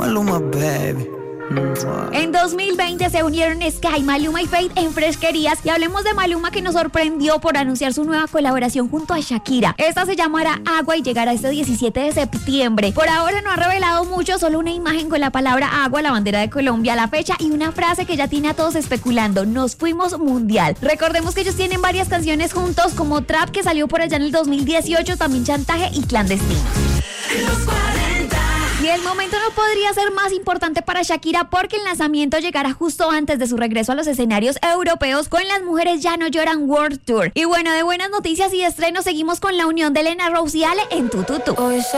Maluma, baby. En 2020 se unieron Sky, Maluma y Feid en Fresquerías y hablemos de Maluma, que nos sorprendió por anunciar su nueva colaboración junto a Shakira. Esta se llamará Agua y llegará este 17 de septiembre. Por ahora no ha revelado mucho, solo una imagen con la palabra agua, la bandera de Colombia, la fecha y una frase que ya tiene a todos especulando: nos fuimos mundial. Recordemos que ellos tienen varias canciones juntos, como Trap, que salió por allá en el 2018, también Chantaje y Clandestino. Y el momento no podría ser más importante para Shakira, porque el lanzamiento llegará justo antes de su regreso a los escenarios europeos con Las Mujeres Ya No Lloran World Tour. Y bueno, de buenas noticias y estrenos, seguimos con la unión de Elena Rose y Ale en Tu Tu Tu.